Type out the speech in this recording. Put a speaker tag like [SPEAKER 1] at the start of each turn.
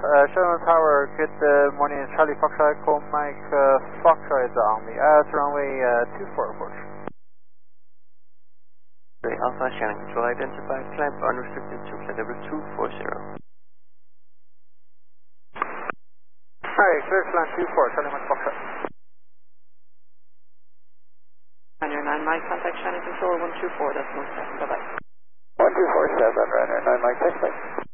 [SPEAKER 1] Sherman Tower, good morning, Charlie Foxtrot, call Mike Foxtrot on the runway 24 approach.
[SPEAKER 2] Alpha Shannon Control, identify climb unrestricted to flight level 240.
[SPEAKER 1] Alright, clear to land 24, Charlie Mike Foxtrot.
[SPEAKER 3] Runner 9 Mike, contact Shannon Control 124, that's 17, bye-bye.
[SPEAKER 1] 1247, runner 9 Mike, text